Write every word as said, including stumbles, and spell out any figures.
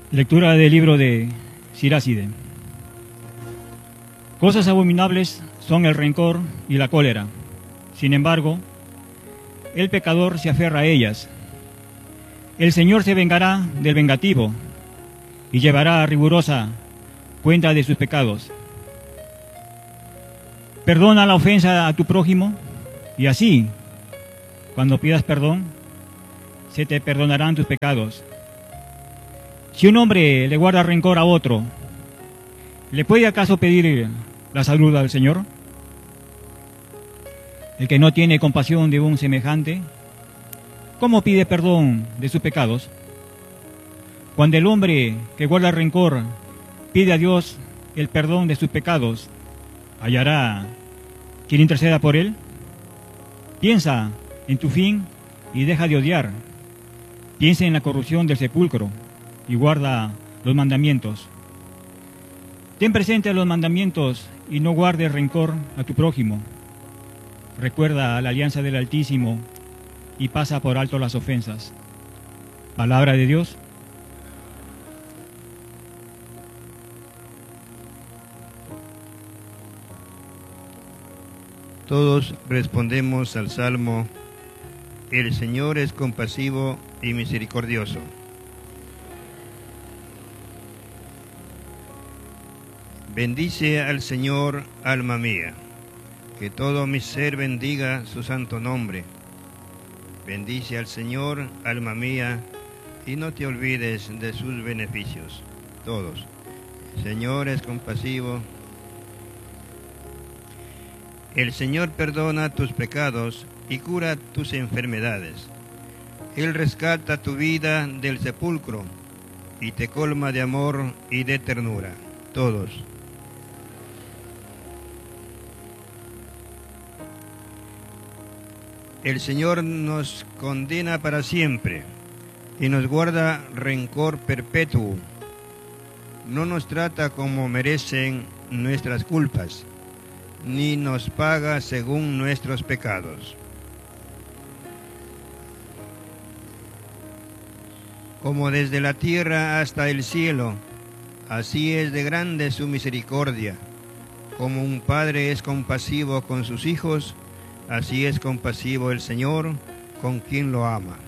Lectura del libro de Siráside. Cosas abominables son el rencor y la cólera. Sin embargo, el pecador se aferra a ellas. El Señor se vengará del vengativo y llevará a rigurosa cuenta de sus pecados. Perdona la ofensa a tu prójimo y así, cuando pidas perdón, se te perdonarán tus pecados. Si un hombre le guarda rencor a otro, ¿le puede acaso pedir la salud al Señor? El que no tiene compasión de un semejante, ¿cómo pide perdón de sus pecados? Cuando el hombre que guarda rencor pide a Dios el perdón de sus pecados, ¿hallará quien interceda por él? Piensa en tu fin y deja de odiar. Piensa en la corrupción del sepulcro y guarda los mandamientos. Ten presente los mandamientos y no guardes rencor a tu prójimo. Recuerda la alianza del Altísimo y pasa por alto las ofensas. Palabra de Dios. Todos respondemos al Salmo: el Señor es compasivo y misericordioso. Bendice al Señor, alma mía, que todo mi ser bendiga su santo nombre. Bendice al Señor, alma mía, y no te olvides de sus beneficios. Todos. El Señor es compasivo. El Señor perdona tus pecados y cura tus enfermedades. Él rescata tu vida del sepulcro y te colma de amor y de ternura. Todos. El Señor nos condena para siempre y nos guarda rencor perpetuo. No nos trata como merecen nuestras culpas, ni nos paga según nuestros pecados. Como desde la tierra hasta el cielo, así es de grande su misericordia. Como un padre es compasivo con sus hijos, así es compasivo el Señor con quien lo ama.